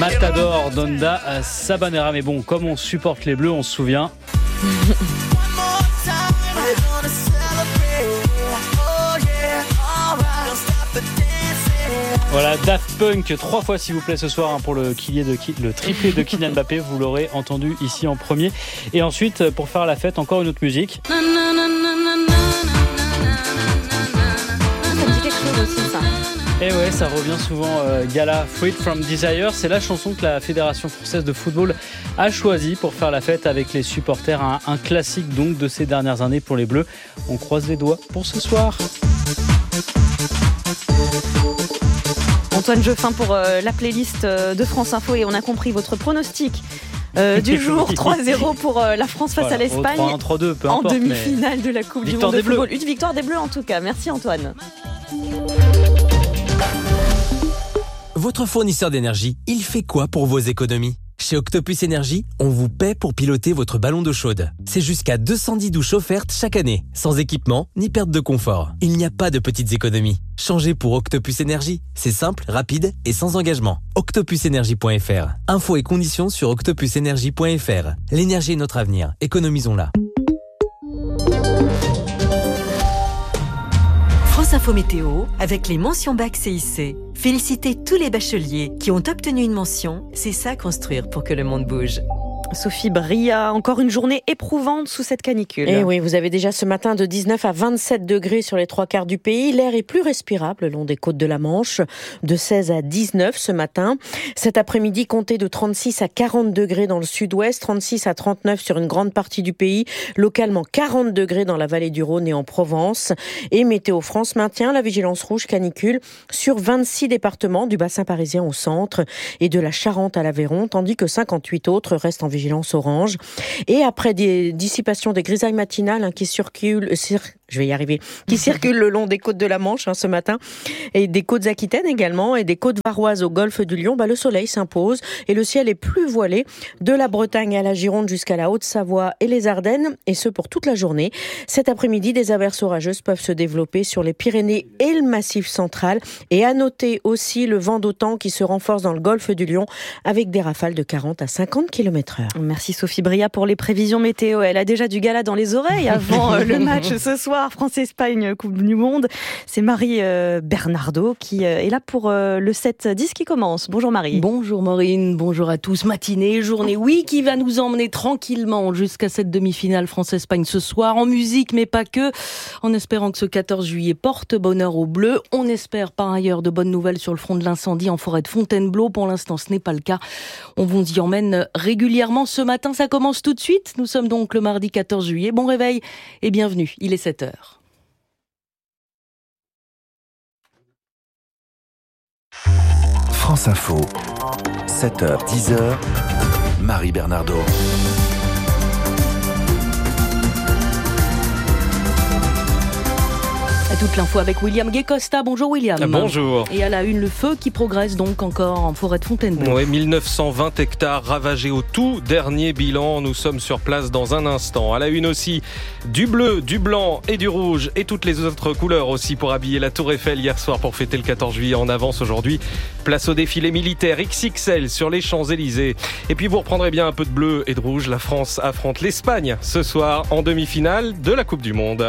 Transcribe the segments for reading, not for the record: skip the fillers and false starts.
Matador d'Onda Sabanera. Mais bon, comme on supporte les Bleus, on se souvient. Voilà, Daft Punk, 3 fois s'il vous plaît ce soir pour le triplé de Kylian Mbappé, vous l'aurez entendu ici en premier. Et ensuite, pour faire la fête, encore une autre musique. Ça me dit quelque chose aussi, ça. Et ouais, ça revient souvent, Gala, Freed from Desire. C'est la chanson que la Fédération française de football a choisie pour faire la fête avec les supporters. Un classique donc de ces dernières années pour les Bleus. On croise les doigts pour ce soir. Antoine Jeffin pour la playlist de France Info, et on a compris votre pronostic du jour. 3-0 pour la France face à l'Espagne 3-1, 3-2, peu importe, en demi-finale de la Coupe du Monde de football. Une victoire des Bleus en tout cas. Merci Antoine. Votre fournisseur d'énergie, il fait quoi pour vos économies ? Chez Octopus Énergie, on vous paie pour piloter votre ballon d'eau chaude. C'est jusqu'à 210 douches offertes chaque année, sans équipement ni perte de confort. Il n'y a pas de petites économies. Changez pour Octopus Énergie. C'est simple, rapide et sans engagement. octopusenergie.fr. Infos et conditions sur octopusenergie.fr. L'énergie est notre avenir. Économisons-la. France Info Météo avec les mentions bac CIC. Félicitez tous les bacheliers qui ont obtenu une mention. C'est ça construire pour que le monde bouge. Sophie Bria, encore une journée éprouvante sous cette canicule. Et oui, vous avez déjà ce matin de 19 à 27 degrés sur les 3/4 du pays. L'air est plus respirable le long des côtes de la Manche, de 16 à 19 ce matin. Cet après-midi, comptez de 36 à 40 degrés dans le sud-ouest, 36 à 39 sur une grande partie du pays, localement 40 degrés dans la vallée du Rhône et en Provence. Et Météo France maintient la vigilance rouge canicule sur 26 départements du bassin parisien au centre et de la Charente à l'Aveyron, tandis que 58 autres restent en vigilance orange. Et après des dissipations des grisailles matinales qui circulent le long des côtes de la Manche ce matin, et des côtes aquitaines également, et des côtes varoises au golfe du Lion, le soleil s'impose et le ciel est plus voilé de la Bretagne à la Gironde jusqu'à la Haute-Savoie et les Ardennes, et ce pour toute la journée. Cet après-midi, des averses orageuses peuvent se développer sur les Pyrénées et le Massif central, et à noter aussi le vent d'OTAN qui se renforce dans le golfe du Lion avec des rafales de 40 à 50 km/h. Merci Sophie Bria pour les prévisions météo. Elle a déjà du gala dans les oreilles avant le match ce soir, France-Espagne, Coupe du Monde. C'est Marie Bernardo qui est là pour le 7-10 qui commence. Bonjour Marie. Bonjour Maureen, bonjour à tous. Matinée, journée, oui, qui va nous emmener tranquillement jusqu'à cette demi-finale France-Espagne ce soir, en musique mais pas que, en espérant que ce 14 juillet porte bonheur aux Bleus. On espère par ailleurs de bonnes nouvelles sur le front de l'incendie en forêt de Fontainebleau. Pour l'instant, ce n'est pas le cas. On vous y emmène régulièrement. Ce matin, ça commence tout de suite. Nous sommes donc le mardi 14 juillet. Bon réveil et bienvenue. Il est 7h. France Info, 7h, 10h, Marie Bernardo. Toute l'info avec William Guécosta. Bonjour William. Bonjour. Et à la une, le feu qui progresse donc encore en forêt de Fontainebleau. Oui, 1920 hectares ravagés au tout dernier bilan. Nous sommes sur place dans un instant. À la une aussi, du bleu, du blanc et du rouge et toutes les autres couleurs aussi pour habiller la Tour Eiffel hier soir pour fêter le 14 juillet en avance aujourd'hui. Place au défilé militaire XXL sur les Champs-Élysées. Et puis vous reprendrez bien un peu de bleu et de rouge. La France affronte l'Espagne ce soir en demi-finale de la Coupe du Monde.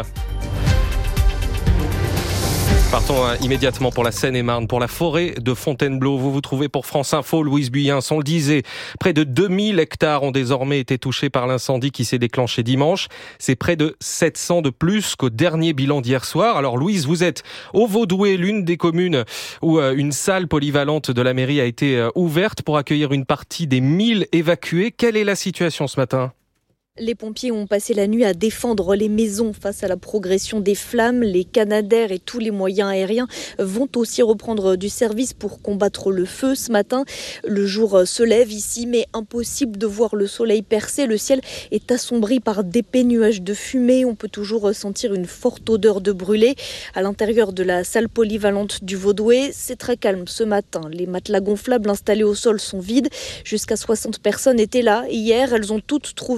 Partons immédiatement pour la Seine-et-Marne, pour la forêt de Fontainebleau. Vous vous trouvez pour France Info, Louise Buyens. On le disait, près de 2000 hectares ont désormais été touchés par l'incendie qui s'est déclenché dimanche. C'est près de 700 de plus qu'au dernier bilan d'hier soir. Alors Louise, vous êtes au Vaudoué, l'une des communes où une salle polyvalente de la mairie a été ouverte pour accueillir une partie des 1000 évacués. Quelle est la situation ce matin ? Les pompiers ont passé la nuit à défendre les maisons face à la progression des flammes. Les Canadair et tous les moyens aériens vont aussi reprendre du service pour combattre le feu. Ce matin, le jour se lève ici, mais impossible de voir le soleil percer. Le ciel est assombri par d'épais nuages de fumée. On peut toujours sentir une forte odeur de brûlé. À l'intérieur de la salle polyvalente du Vaudoué, c'est très calme ce matin. Les matelas gonflables installés au sol sont vides. Jusqu'à 60 personnes étaient là hier. Elles ont toutes trouvé une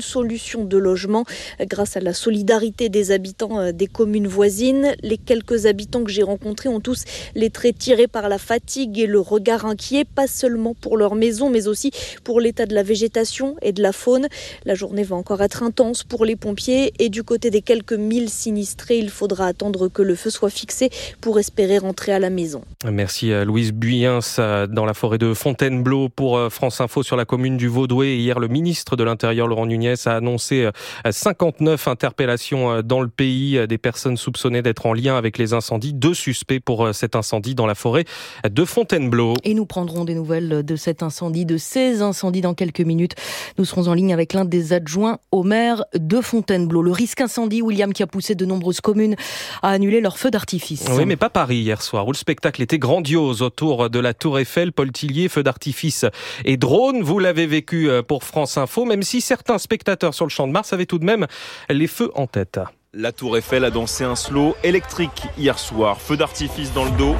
solution de logement grâce à la solidarité des habitants des communes voisines. Les quelques habitants que j'ai rencontrés ont tous les traits tirés par la fatigue et le regard inquiet, pas seulement pour leur maison, mais aussi pour l'état de la végétation et de la faune. La journée va encore être intense pour les pompiers et du côté des quelques 1000 sinistrés, il faudra attendre que le feu soit fixé pour espérer rentrer à la maison. Merci Louise Buyens dans la forêt de Fontainebleau pour France Info sur la commune du Vaudouet. Hier, le ministre de l'Intérieur, Laurent Nunez, a annoncé 59 interpellations dans le pays des personnes soupçonnées d'être en lien avec les incendies. 2 suspects pour cet incendie dans la forêt de Fontainebleau. Et nous prendrons des nouvelles de cet incendie, de ces incendies dans quelques minutes. Nous serons en ligne avec l'un des adjoints au maire de Fontainebleau. Le risque incendie, William, qui a poussé de nombreuses communes à annuler leurs feux d'artifice. Oui, mais pas Paris hier soir, où le spectacle était grandiose autour de la Tour Eiffel. Paul Tillier, feux d'artifice et drones. Vous l'avez vécu pour France Info, même si certains spectateurs sur le Champ de Mars avaient tout de même les feux en tête. La Tour Eiffel a dansé un slow électrique hier soir. Feux d'artifice dans le dos.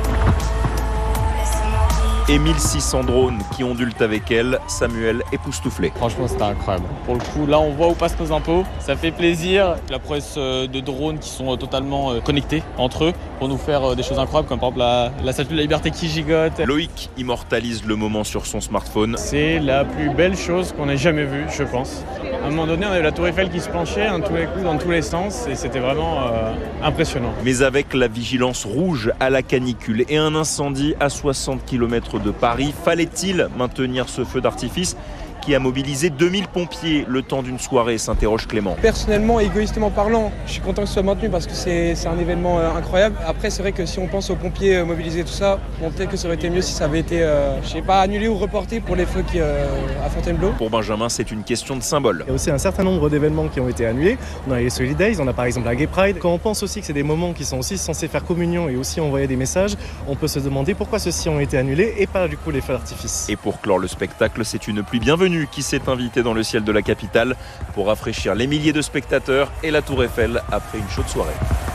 Et 1600 drones qui ondulent avec elle. Samuel époustouflé. Franchement, c'était incroyable. Pour le coup, là, on voit où passent nos impôts. Ça fait plaisir. La prouesse de drones qui sont totalement connectés entre eux pour nous faire des choses incroyables, comme par exemple la statue de la liberté qui gigote. Loïc immortalise le moment sur son smartphone. C'est la plus belle chose qu'on ait jamais vue, je pense. À un moment donné, on avait la Tour Eiffel qui se penchait dans tous les coups, dans tous les sens, et c'était vraiment impressionnant. Mais avec la vigilance rouge à la canicule et un incendie à 60 km de Paris, fallait-il maintenir ce feu d'artifice qui a mobilisé 2000 pompiers le temps d'une soirée, s'interroge Clément. Personnellement, égoïstement parlant, je suis content que ce soit maintenu parce que c'est un événement incroyable. Après, c'est vrai que si on pense aux pompiers mobilisés, tout ça, bon, peut-être que ça aurait été mieux si ça avait été, annulé ou reporté pour les feux à Fontainebleau. Pour Benjamin, c'est une question de symbole. Il y a aussi un certain nombre d'événements qui ont été annulés. On a les Solid Days, on a par exemple la Gay Pride. Quand on pense aussi que c'est des moments qui sont aussi censés faire communion et aussi envoyer des messages, on peut se demander pourquoi ceux-ci ont été annulés et pas du coup les feux d'artifice. Et pour clore le spectacle, c'est une pluie bienvenue qui s'est invitée dans le ciel de la capitale pour rafraîchir les milliers de spectateurs et la Tour Eiffel après une chaude soirée.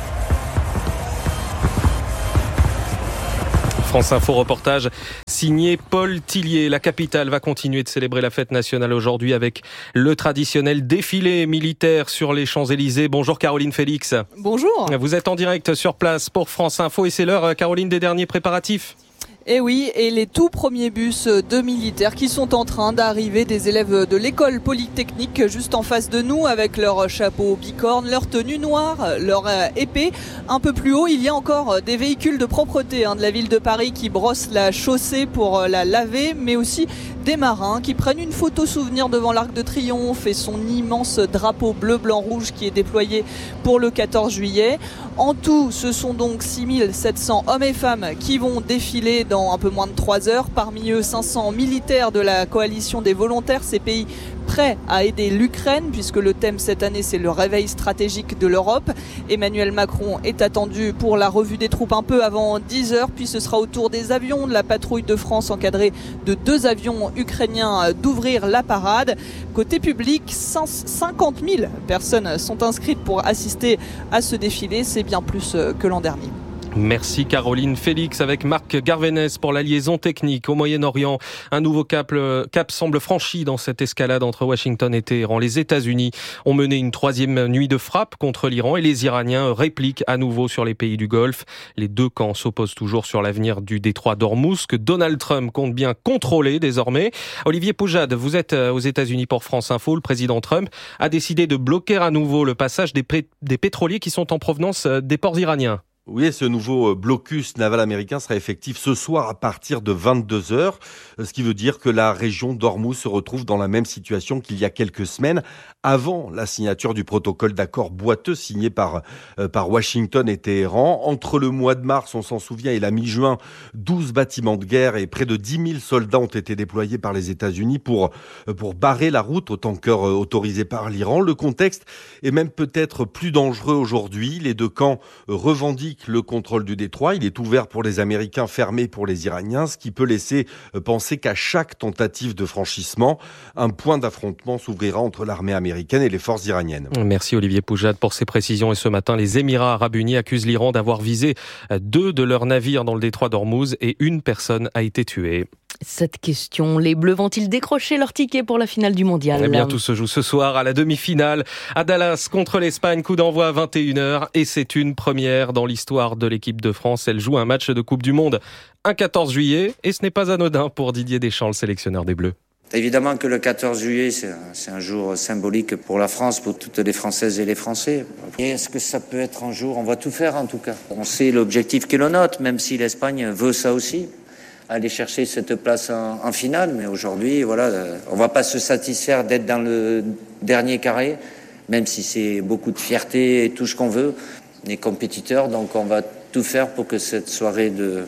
France Info reportage signé Paul Tillier. La capitale va continuer de célébrer la fête nationale aujourd'hui avec le traditionnel défilé militaire sur les Champs-Élysées. Bonjour Caroline Félix. Bonjour. Vous êtes en direct sur place pour France Info et c'est l'heure, Caroline, des derniers préparatifs. Et oui, et les tout premiers bus de militaires qui sont en train d'arriver, des élèves de l'école polytechnique juste en face de nous avec leur chapeau bicorne, leur tenue noire, leur épée. Un peu plus haut, il y a encore des véhicules de propreté de la ville de Paris qui brossent la chaussée pour la laver, mais aussi des marins qui prennent une photo souvenir devant l'Arc de Triomphe et son immense drapeau bleu, blanc, rouge qui est déployé pour le 14 juillet. En tout, ce sont donc 6700 hommes et femmes qui vont défiler dans un peu moins de 3 heures. Parmi eux, 500 militaires de la coalition des volontaires, ces pays prêts à aider l'Ukraine, puisque le thème cette année, c'est le réveil stratégique de l'Europe. Emmanuel Macron est attendu pour la revue des troupes un peu avant 10 heures, puis ce sera au tour des avions de la patrouille de France encadrée de 2 avions ukrainiens d'ouvrir la parade. Côté public, 50 000 personnes sont inscrites pour assister à ce défilé. C'est bien plus que l'an dernier. Merci Caroline Félix avec Marc Garvenès pour la liaison technique au Moyen-Orient. Un nouveau cap semble franchi dans cette escalade entre Washington et Téhéran. Les États-Unis ont mené une 3e nuit de frappe contre l'Iran et les Iraniens répliquent à nouveau sur les pays du Golfe. Les deux camps s'opposent toujours sur l'avenir du détroit d'Ormuz que Donald Trump compte bien contrôler désormais. Olivier Poujade, vous êtes aux États-Unis pour France Info. Le président Trump a décidé de bloquer à nouveau le passage des pétroliers qui sont en provenance des ports iraniens. Oui, ce nouveau blocus naval américain sera effectif ce soir à partir de 22h, ce qui veut dire que la région d'Ormuz se retrouve dans la même situation qu'il y a quelques semaines, avant la signature du protocole d'accord boiteux signé par Washington et Téhéran. Entre le mois de mars, on s'en souvient, et la mi-juin, 12 bâtiments de guerre et près de 10 000 soldats ont été déployés par les États-Unis pour barrer la route aux tankers autorisés par l'Iran. Le contexte est même peut-être plus dangereux aujourd'hui. Les deux camps revendiquent le contrôle du détroit. Il est ouvert pour les Américains, fermé pour les Iraniens, ce qui peut laisser penser qu'à chaque tentative de franchissement, un point d'affrontement s'ouvrira entre l'armée américaine et les forces iraniennes. Merci Olivier Poujade pour ces précisions. Et ce matin, les Émirats arabes unis accusent l'Iran d'avoir visé 2 de leurs navires dans le détroit d'Ormuz et une personne a été tuée. Cette question, les Bleus vont-ils décrocher leur ticket pour la finale du mondial ? Eh bien, tout se joue ce soir à la demi-finale à Dallas contre l'Espagne, coup d'envoi à 21h et c'est une première dans l'histoire de l'équipe de France. Elle joue un match de Coupe du Monde un 14 juillet et ce n'est pas anodin pour Didier Deschamps, le sélectionneur des Bleus. Évidemment que le 14 juillet, c'est un jour symbolique pour la France, pour toutes les Françaises et les Français. Et est-ce que ça peut être un jour ? On va tout faire en tout cas. On sait l'objectif qui est le nôtre, même si l'Espagne veut ça aussi, aller chercher cette place en finale. Mais aujourd'hui, voilà, on va pas se satisfaire d'être dans le dernier carré, même si c'est beaucoup de fierté et tout ce qu'on veut. On est compétiteurs, donc on va tout faire pour que cette soirée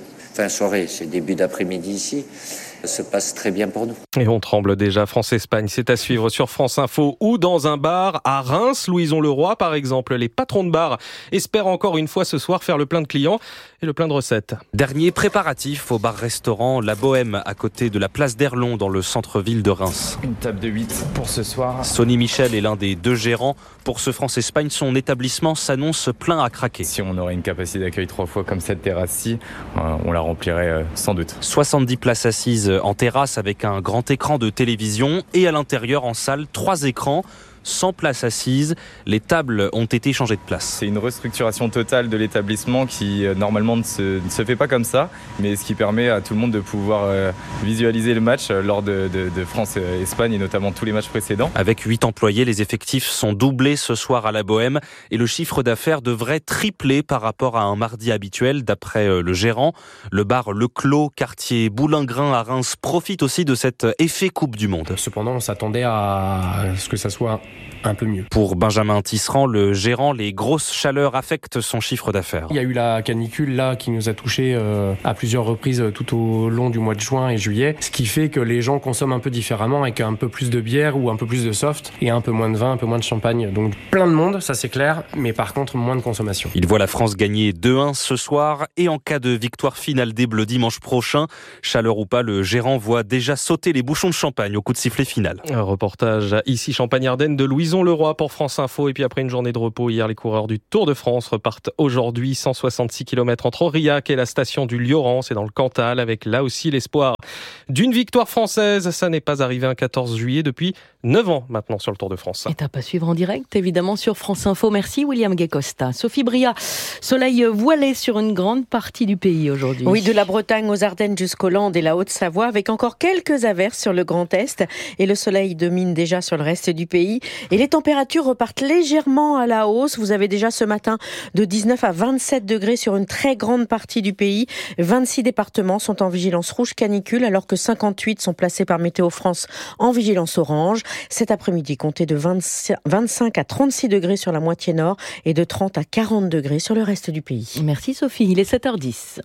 c'est début d'après-midi ici, se passe très bien pour nous. Et on tremble déjà. France-Espagne, c'est à suivre sur France Info ou dans un bar à Reims. Louison Leroy, par exemple. Les patrons de bar espèrent encore une fois ce soir faire le plein de clients et le plein de recettes. Dernier préparatif au bar-restaurant La Bohème, à côté de la place d'Erlon, dans le centre-ville de Reims. Une table de 8 pour ce soir. Sonny Michel est l'un des 2 gérants. Pour ce France-Espagne, son établissement s'annonce plein à craquer. Si on aurait une capacité d'accueil 3 fois comme cette terrasse-ci, on la remplirait sans doute. 70 places assises en terrasse avec un grand écran de télévision et à l'intérieur en salle 3 écrans. 100 places assises, les tables ont été changées de place. C'est une restructuration totale de l'établissement qui normalement ne se fait pas comme ça, mais ce qui permet à tout le monde de pouvoir visualiser le match lors de France-Espagne et notamment tous les matchs précédents. Avec 8 employés, les effectifs sont doublés ce soir à la Bohème et le chiffre d'affaires devrait tripler par rapport à un mardi habituel d'après le gérant. Le bar Le Clos, quartier Boulingrin à Reims, profite aussi de cet effet Coupe du Monde. Cependant, on s'attendait à ce que ça soit un peu mieux. Pour Benjamin Tisserand, le gérant, les grosses chaleurs affectent son chiffre d'affaires. Il y a eu la canicule là qui nous a touchés à plusieurs reprises tout au long du mois de juin et juillet, ce qui fait que les gens consomment un peu différemment avec un peu plus de bière ou un peu plus de soft et un peu moins de vin, un peu moins de champagne. Donc plein de monde, ça c'est clair, mais par contre moins de consommation. Il voit la France gagner 2-1 ce soir et en cas de victoire finale des Bleus dimanche prochain, chaleur ou pas, le gérant voit déjà sauter les bouchons de champagne au coup de sifflet final. Un reportage ici Champagne-Ardenne de Louison Leroy pour France Info. Et puis après une journée de repos hier, les coureurs du Tour de France repartent aujourd'hui 166 km entre Aurillac et la station du Lioran, c'est dans le Cantal, avec là aussi l'espoir d'une victoire française. Ça n'est pas arrivé un 14 juillet depuis 9 ans maintenant sur le Tour de France. Étape à suivre en direct, évidemment, sur France Info. Merci William Guécosta. Sophie Bria, soleil voilé sur une grande partie du pays aujourd'hui. Oui, de la Bretagne aux Ardennes jusqu'aux Landes et la Haute-Savoie, avec encore quelques averses sur le Grand Est. Et le soleil domine déjà sur le reste du pays. Et les températures repartent légèrement à la hausse. Vous avez déjà ce matin de 19 à 27 degrés sur une très grande partie du pays. 26 départements sont en vigilance rouge canicule, alors que 58 sont placés par Météo France en vigilance orange. Cet après-midi, comptez de 25 à 36 degrés sur la moitié nord et de 30 à 40 degrés sur le reste du pays. Merci Sophie, il est 7h10.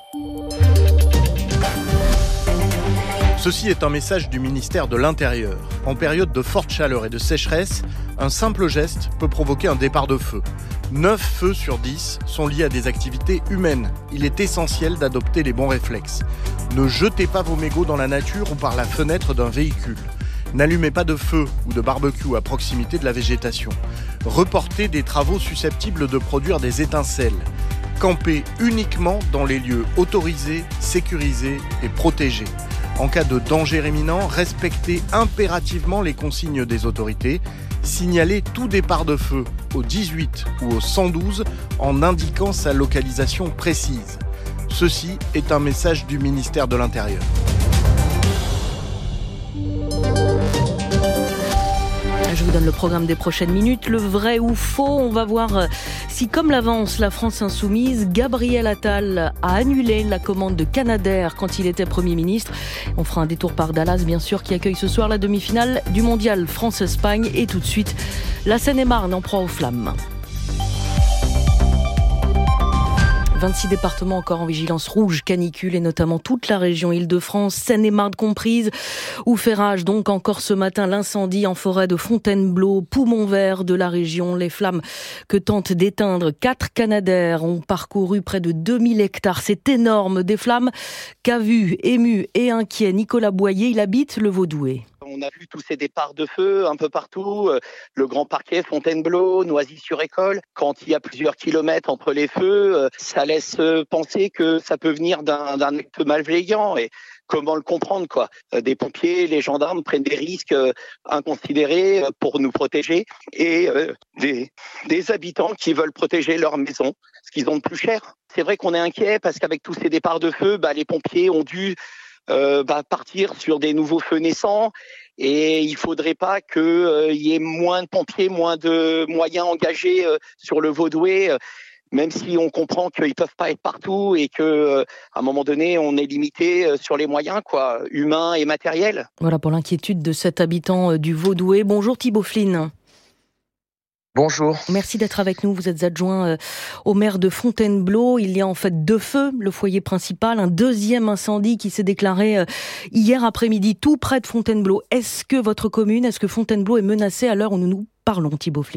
Ceci est un message du ministère de l'Intérieur. En période de forte chaleur et de sécheresse, un simple geste peut provoquer un départ de feu. 9 feux sur 10 sont liés à des activités humaines. Il est essentiel d'adopter les bons réflexes. Ne jetez pas vos mégots dans la nature ou par la fenêtre d'un véhicule. N'allumez pas de feu ou de barbecue à proximité de la végétation. Reportez des travaux susceptibles de produire des étincelles. Campez uniquement dans les lieux autorisés, sécurisés et protégés. En cas de danger imminent, respectez impérativement les consignes des autorités. Signalez tout départ de feu au 18 ou au 112 en indiquant sa localisation précise. Ceci est un message du ministère de l'Intérieur. Je vous donne le programme des prochaines minutes. Le vrai ou faux, on va voir si, comme l'avance la France Insoumise, Gabriel Attal a annulé la commande de Canadair quand il était Premier ministre. On fera un détour par Dallas, bien sûr, qui accueille ce soir la demi-finale du mondial France-Espagne. Et tout de suite, la Seine-et-Marne en proie aux flammes. 26 départements encore en vigilance rouge canicule et notamment toute la région Île-de-France, Seine-et-Marne comprise, où fait rage donc encore ce matin l'incendie en forêt de Fontainebleau, poumon vert de la région. Les flammes que tentent d'éteindre 4 Canadair ont parcouru près de 2000 hectares. C'est énorme, des flammes qu'a vu, ému et inquiet Nicolas Boyer, il habite le Vaudoué. On a vu tous ces départs de feu un peu partout, le Grand Parquet, Fontainebleau, Noisy-sur-École. Quand il y a plusieurs kilomètres entre les feux, ça laisse penser que ça peut venir d'un acte malveillant. Et comment le comprendre, quoi. Des pompiers, les gendarmes prennent des risques inconsidérés pour nous protéger et des habitants qui veulent protéger leur maison, ce qu'ils ont de plus cher. C'est vrai qu'on est inquiet parce qu'avec tous ces départs de feu, les pompiers ont dû partir sur des nouveaux feux naissants et il faudrait pas qu'il y ait moins de pompiers, moins de moyens engagés sur le Vaudouet. Même si on comprend qu'ils peuvent pas être partout et que, à un moment donné, on est limité sur les moyens, quoi, humains et matériels. Voilà pour l'inquiétude de cet habitant du Vaudouet. Bonjour Thibault Flynn. Bonjour. Merci d'être avec nous. Vous êtes adjoint au maire de Fontainebleau. Il y a en fait 2 feux, le foyer principal, un deuxième incendie qui s'est déclaré hier après-midi tout près de Fontainebleau. Est-ce que Fontainebleau est menacée à l'heure où nous parlons, Thibault Flynn ?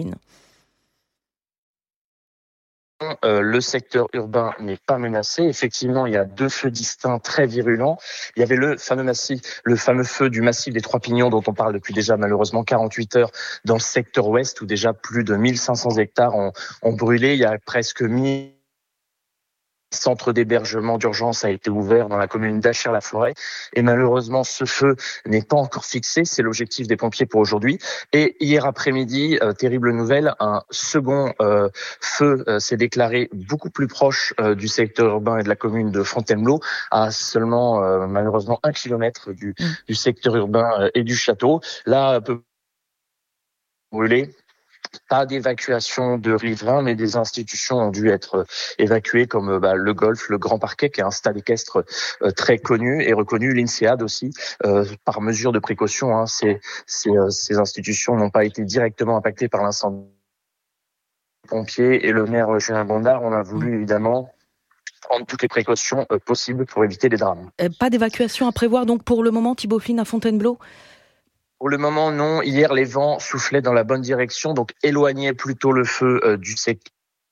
Le secteur urbain n'est pas menacé. Effectivement, il y a 2 feux distincts très virulents. Il y avait le fameux feu du massif des Trois Pignons dont on parle depuis déjà malheureusement 48 heures dans le secteur ouest où déjà plus de 1500 hectares ont brûlé. Il y a presque 1000 centre d'hébergement d'urgence a été ouvert dans la commune d'Achères-la-Forêt et malheureusement ce feu n'est pas encore fixé, c'est l'objectif des pompiers pour aujourd'hui. Et hier après-midi, terrible nouvelle, un second feu s'est déclaré beaucoup plus proche du secteur urbain et de la commune de Fontainebleau, à seulement malheureusement 1 kilomètre du secteur urbain et du château. Là, un peu brûlé. Pas d'évacuation de riverains, mais des institutions ont dû être évacuées comme le golf, le Grand Parquet, qui est un stade équestre très connu et reconnu, l'INSEAD aussi, par mesure de précaution. Ces institutions n'ont pas été directement impactées par l'incendie. Les pompiers et le maire Julien Gondard, on a voulu évidemment prendre toutes les précautions possibles pour éviter des drames. Pas d'évacuation à prévoir donc pour le moment, Thibault Flynn, à Fontainebleau ? Pour le moment, non. Hier, les vents soufflaient dans la bonne direction, donc éloignaient plutôt le feu du secteur.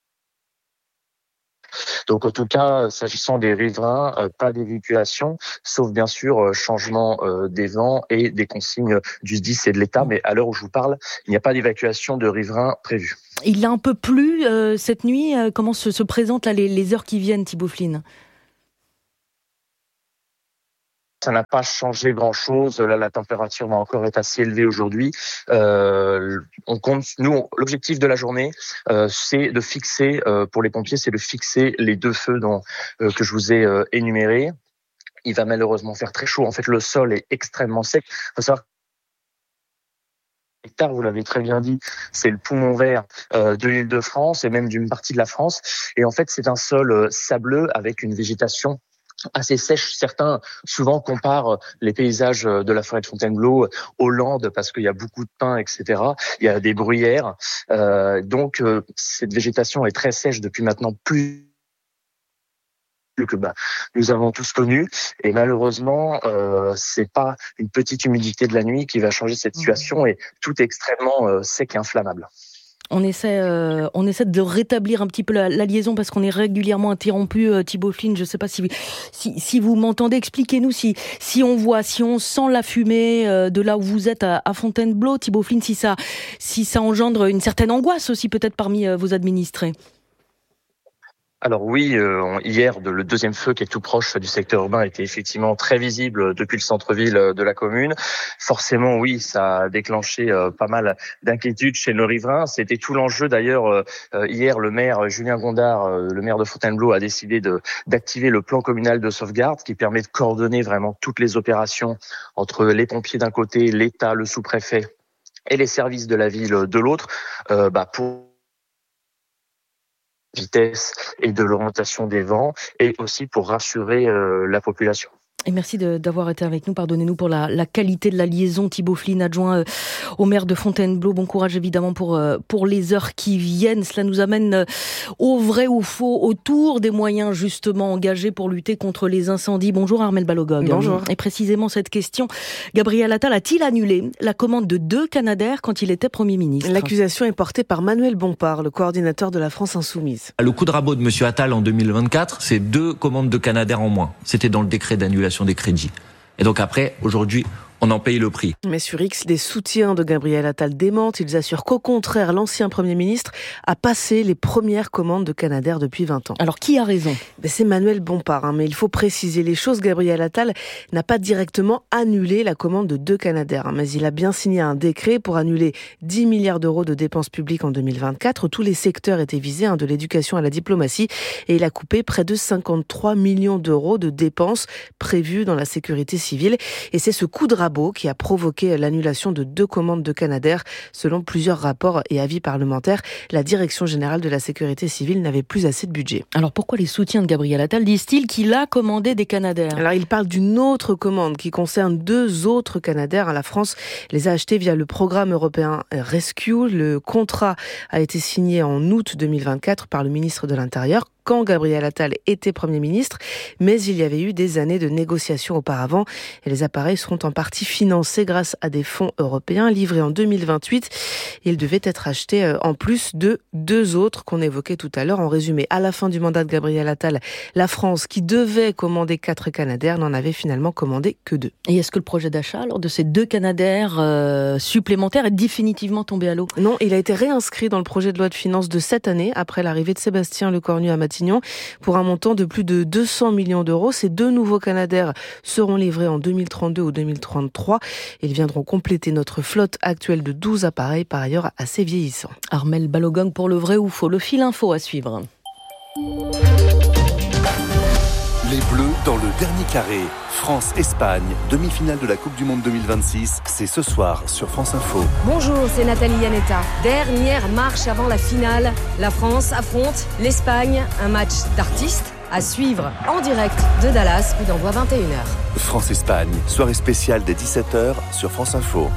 Donc, en tout cas, s'agissant des riverains, pas d'évacuation, sauf bien sûr changement des vents et des consignes du SDIS et de l'État. Mais à l'heure où je vous parle, il n'y a pas d'évacuation de riverains prévue. Il a un peu plu cette nuit. Comment se présentent là, les heures qui viennent, Thibault Flynn ? Ça n'a pas changé grand-chose. Là, la température va encore être assez élevée aujourd'hui. L'objectif de la journée, c'est de fixer, pour les pompiers, c'est de fixer les 2 feux que je vous ai énumérés. Il va malheureusement faire très chaud. En fait, le sol est extrêmement sec. Il faut savoir hectares, vous l'avez très bien dit, c'est le poumon vert de l'Île-de-France et même d'une partie de la France. Et en fait, c'est un sol sableux avec une végétation assez sèche. Certains souvent comparent les paysages de la forêt de Fontainebleau aux Landes parce qu'il y a beaucoup de pins, etc. Il y a des bruyères. Donc, cette végétation est très sèche depuis maintenant plus que nous avons tous connu. Et malheureusement, c'est pas une petite humidité de la nuit qui va changer cette situation et tout est extrêmement sec et inflammable. On essaie de rétablir un petit peu la liaison parce qu'on est régulièrement interrompu. Thibault Flynn, je ne sais pas si vous m'entendez. Expliquez-nous si on sent la fumée de là où vous êtes à Fontainebleau, Thibault Flynn, si ça engendre une certaine angoisse aussi peut-être parmi vos administrés. Alors oui, hier, le deuxième feu qui est tout proche du secteur urbain était effectivement très visible depuis le centre-ville de la commune. Forcément, oui, ça a déclenché pas mal d'inquiétudes chez nos riverains. C'était tout l'enjeu d'ailleurs. Hier, le maire Julien Gondard, le maire de Fontainebleau, a décidé d'activer le plan communal de sauvegarde qui permet de coordonner vraiment toutes les opérations entre les pompiers d'un côté, l'État, le sous-préfet et les services de la ville de l'autre, pour vitesse et de l'orientation des vents et aussi pour rassurer la population. Et merci d'avoir été avec nous. Pardonnez-nous pour la qualité de la liaison. Thibault Flynn, adjoint au maire de Fontainebleau. Bon courage évidemment pour les heures qui viennent. Cela nous amène au vrai ou faux, autour des moyens justement engagés pour lutter contre les incendies. Bonjour Armelle Balogog. Bonjour. Et précisément cette question, Gabriel Attal a-t-il annulé la commande de 2 Canadair quand il était Premier ministre ? L'accusation est portée par Manuel Bompard, le coordinateur de la France Insoumise. Le coup de rabot de M. Attal en 2024, c'est 2 commandes de Canadair en moins. C'était dans le décret d'annulation des crédits. Et donc après, aujourd'hui, on on en paye le prix. Mais sur X, les soutiens de Gabriel Attal démentent. Ils assurent qu'au contraire, l'ancien Premier ministre a passé les premières commandes de Canadair depuis 20 ans. Alors, qui a raison ? C'est Manuel Bompard, mais il faut préciser les choses. Gabriel Attal n'a pas directement annulé la commande de 2 Canadair, mais il a bien signé un décret pour annuler 10 milliards d'euros de dépenses publiques en 2024. Tous les secteurs étaient visés, de l'éducation à la diplomatie, et il a coupé près de 53 millions d'euros de dépenses prévues dans la sécurité civile. Et c'est ce coup de rabot qui a provoqué l'annulation de 2 commandes de Canadair. Selon plusieurs rapports et avis parlementaires, la Direction générale de la sécurité civile n'avait plus assez de budget. Alors pourquoi les soutiens de Gabriel Attal disent-ils qu'il a commandé des Canadair ? Alors il parle d'une autre commande qui concerne 2 autres Canadair. La France les a achetés via le programme européen Rescue. Le contrat a été signé en août 2024 par le ministre de l'Intérieur, quand Gabriel Attal était Premier ministre, mais il y avait eu des années de négociations auparavant et les appareils seront en partie financés grâce à des fonds européens livrés en 2028. Ils devaient être achetés en plus de 2 autres qu'on évoquait tout à l'heure. En résumé, à la fin du mandat de Gabriel Attal, la France, qui devait commander 4 Canadair, n'en avait finalement commandé que 2. Et est-ce que le projet d'achat alors, de ces 2 Canadair supplémentaires est définitivement tombé à l'eau ? Non, il a été réinscrit dans le projet de loi de finances de cette année, après l'arrivée de Sébastien Lecornu à Matignon, pour un montant de plus de 200 millions d'euros. Ces 2 nouveaux Canadair seront livrés en 2032 ou 2033. Ils viendront compléter notre flotte actuelle de 12 appareils, par ailleurs assez vieillissants. Armelle Balogun pour le vrai ou faux, le fil info à suivre. Les Bleus dans le dernier carré. France-Espagne, demi-finale de la Coupe du Monde 2026. C'est ce soir sur France Info. Bonjour, c'est Nathalie Yanetta. Dernière marche avant la finale. La France affronte l'Espagne. Un match d'artistes à suivre en direct de Dallas, coup d'envoi 21h. France-Espagne, soirée spéciale dès 17h sur France Info.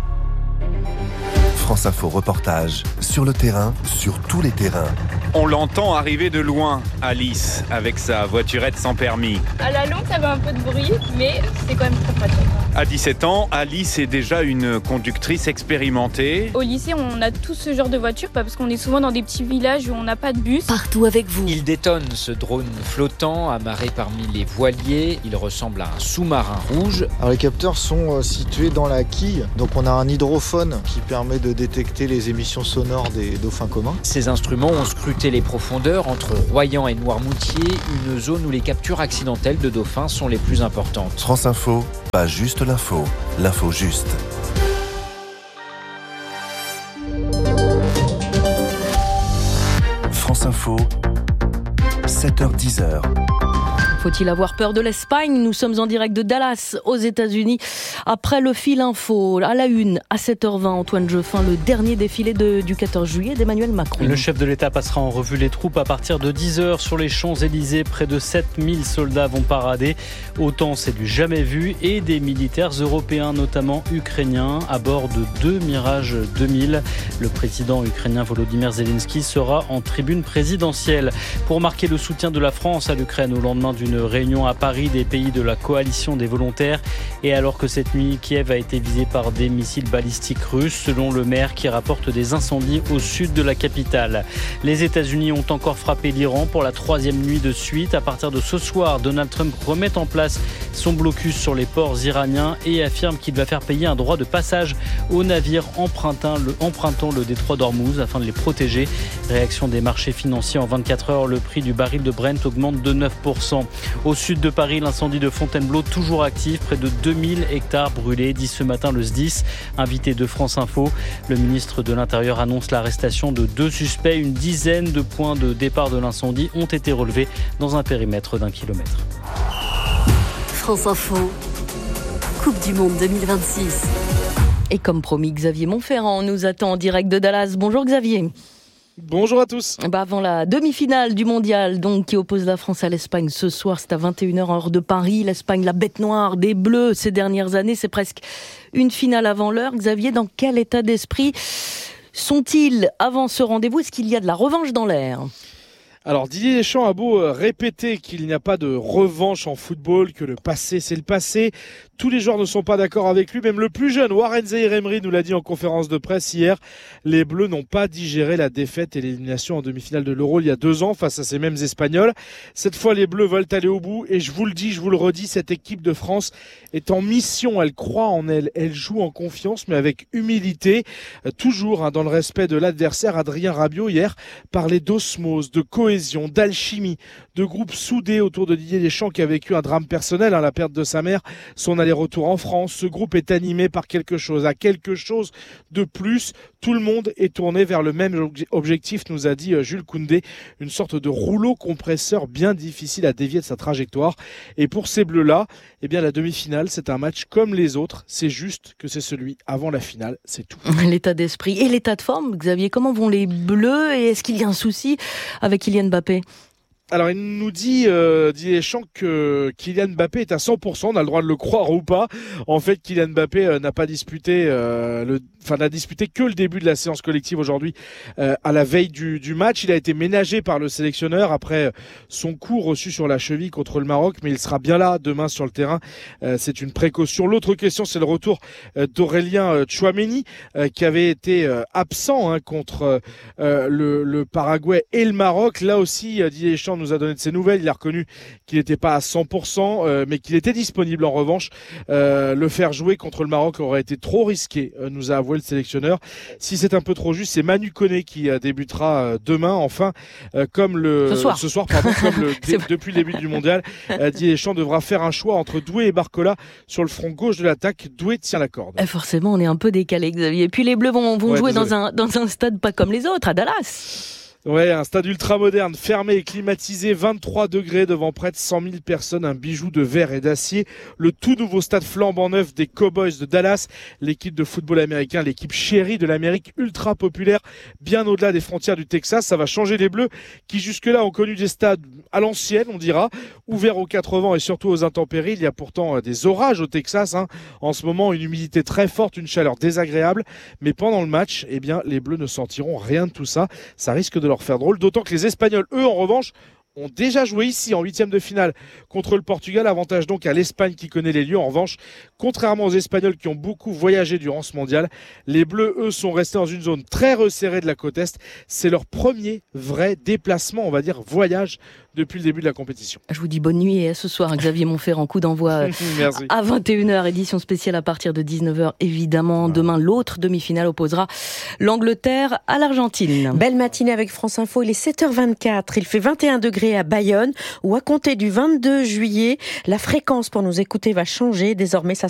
France Info reportage sur le terrain, sur tous les terrains. On l'entend arriver de loin, Alice, avec sa voiturette sans permis. À la longue, ça avait un peu de bruit, mais c'est quand même très pratique. À 17 ans, Alice est déjà une conductrice expérimentée. Au lycée, on a tout ce genre de voiture, parce qu'on est souvent dans des petits villages où on n'a pas de bus. Partout avec vous. Il détonne, ce drone flottant, amarré parmi les voiliers. Il ressemble à un sous-marin rouge. Alors les capteurs sont situés dans la quille, donc on a un hydrophone qui permet de détecter les émissions sonores des dauphins communs. Ces instruments ont scruté les profondeurs entre Royan et Noirmoutier, une zone où les captures accidentelles de dauphins sont les plus importantes. France Info, pas juste l'info, l'info juste. France Info, 7h-10h. Faut-il avoir peur de l'Espagne ? Nous sommes en direct de Dallas, aux États-Unis. Après le fil info, à la une, à 7h20, Antoine Jeffin, le dernier défilé du 14 juillet d'Emmanuel Macron. Le chef de l'État passera en revue les troupes à partir de 10h sur les Champs-Élysées. Près de 7000 soldats vont parader. Autant c'est du jamais vu. Et des militaires européens, notamment ukrainiens, à bord de 2 Mirage 2000. Le président ukrainien Volodymyr Zelensky sera en tribune présidentielle. Pour marquer le soutien de la France à l'Ukraine au lendemain d'une réunion à Paris des pays de la coalition des volontaires. Et alors que cette nuit, Kiev a été visée par des missiles balistiques russes, selon le maire qui rapporte des incendies au sud de la capitale. Les États-Unis ont encore frappé l'Iran pour la 3e nuit de suite. À partir de ce soir, Donald Trump remet en place son blocus sur les ports iraniens et affirme qu'il va faire payer un droit de passage aux navires empruntant le détroit d'Ormuz afin de les protéger. Réaction des marchés financiers en 24 heures, le prix du baril de Brent augmente de 9%. Au sud de Paris, l'incendie de Fontainebleau toujours actif, près de 2000 hectares brûlés, dit ce matin le SDIS, invité de France Info. Le ministre de l'Intérieur annonce l'arrestation de 2 suspects. Une dizaine de points de départ de l'incendie ont été relevés dans un périmètre d'1 kilomètre. France Info, Coupe du Monde 2026. Et comme promis, Xavier Montferrand nous attend en direct de Dallas. Bonjour Xavier. Bonjour à tous. Avant la demi-finale du mondial, donc, qui oppose la France à l'Espagne ce soir, c'est à 21h heure de Paris. L'Espagne, la bête noire des Bleus ces dernières années, c'est presque une finale avant l'heure. Xavier, dans quel état d'esprit sont-ils avant ce rendez-vous ? Est-ce qu'il y a de la revanche dans l'air ? Alors Didier Deschamps a beau répéter qu'il n'y a pas de revanche en football, que le passé c'est le passé, tous les joueurs ne sont pas d'accord avec lui, même le plus jeune Warren Zaïre-Emery nous l'a dit en conférence de presse hier, les Bleus n'ont pas digéré la défaite et l'élimination en demi-finale de l'Euro il y a 2 ans face à ces mêmes Espagnols. Cette fois les Bleus veulent aller au bout et je vous le dis, je vous le redis, cette équipe de France est en mission, elle croit en elle, elle joue en confiance mais avec humilité, toujours dans le respect de l'adversaire. Adrien Rabiot hier parlait d'osmose, de cohésion, d'alchimie, de groupe soudé autour de Didier Deschamps qui a vécu un drame personnel, la perte de sa mère, son aller-retour en France. Ce groupe est animé par quelque chose, à quelque chose de plus. Tout le monde est tourné vers le même objectif, nous a dit Jules Koundé, une sorte de rouleau compresseur bien difficile à dévier de sa trajectoire. Et pour ces Bleus-là, eh bien la demi-finale, c'est un match comme les autres. C'est juste que c'est celui avant la finale, c'est tout. L'état d'esprit et l'état de forme, Xavier, comment vont les Bleus et est-ce qu'il y a un souci avec Kylian Mbappé ? Alors il nous dit Didier Deschamps que Kylian Mbappé est à 100%, on a le droit de le croire ou pas. En fait, Kylian Mbappé n'a disputé que le début de la séance collective aujourd'hui à la veille du match. Il a été ménagé par le sélectionneur après son coup reçu sur la cheville contre le Maroc, mais il sera bien là demain sur le terrain. C'est une précaution. L'autre question, c'est le retour d'Aurélien Tchouaméni qui avait été absent contre le Paraguay et le Maroc. Là aussi, Didier Deschamps nous a donné de ses nouvelles. Il a reconnu qu'il n'était pas à 100%, mais qu'il était disponible. En revanche, le faire jouer contre le Maroc aurait été trop risqué, nous a avoué le sélectionneur. Si c'est un peu trop juste, c'est Manu Koné qui débutera demain. Enfin, ce soir, depuis le début du mondial, Didier Deschamps devra faire un choix entre Doué et Barcola sur le front gauche de l'attaque. Doué tient la corde. Forcément, on est un peu décalé, Xavier. Et puis les Bleus vont jouer dans un stade pas comme les autres, à Dallas. Ouais, un stade ultra moderne, fermé et climatisé, 23 degrés devant près de 100 000 personnes, un bijou de verre et d'acier. Le tout nouveau stade flambant neuf des Cowboys de Dallas, l'équipe de football américain, l'équipe chérie de l'Amérique, ultra populaire, bien au-delà des frontières du Texas. Ça va changer les Bleus qui jusque-là ont connu des stades à l'ancienne, on dira, ouverts aux 4 vents et surtout aux intempéries. Il y a pourtant des orages au Texas, en ce moment, une humidité très forte, une chaleur désagréable. Mais pendant le match, eh bien, les Bleus ne sentiront rien de tout ça. Ça risque de leur faire drôle, d'autant que les Espagnols, eux, en revanche, ont déjà joué ici en 8e de finale contre le Portugal. Avantage donc à l'Espagne qui connaît les lieux. En revanche, contrairement aux Espagnols qui ont beaucoup voyagé durant ce mondial, les Bleus, eux, sont restés dans une zone très resserrée de la côte Est. C'est leur premier vrai déplacement, on va dire voyage, depuis le début de la compétition. Je vous dis bonne nuit et à ce soir, Xavier Montferrand, coup d'envoi à 21h, édition spéciale à partir de 19h évidemment. Demain, l'autre demi-finale opposera l'Angleterre à l'Argentine. Belle matinée avec France Info, il est 7h24, il fait 21 degrés à Bayonne où à compter du 22 juillet, la fréquence pour nous écouter va changer. Désormais, ça